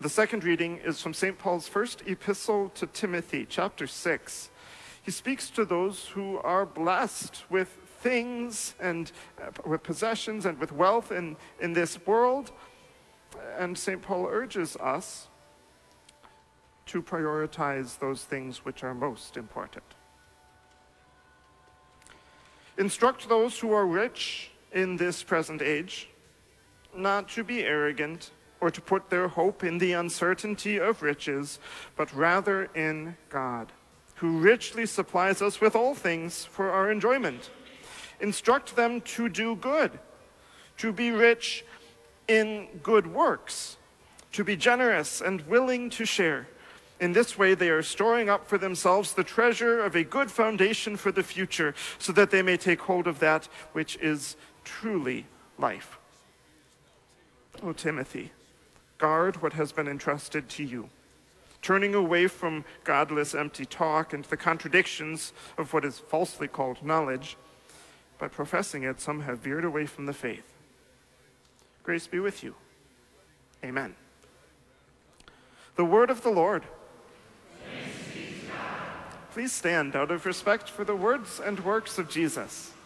The second reading is from St. Paul's first epistle to Timothy, chapter 6. He speaks to those who are blessed with things and with possessions and with wealth in this world. And St. Paul urges us to prioritize those things which are most important. Instruct those who are rich in this present age not to be arrogant or to put their hope in the uncertainty of riches, but rather in God, who richly supplies us with all things for our enjoyment. Instruct them to do good, to be rich in good works, to be generous and willing to share. In this way, they are storing up for themselves the treasure of a good foundation for the future, so that they may take hold of that which is truly life. O Timothy, guard what has been entrusted to you, turning away from godless, empty talk and the contradictions of what is falsely called knowledge. By professing it, some have veered away from the faith. Grace be with you. Amen. The word of the Lord. Please stand out of respect for the words and works of Jesus.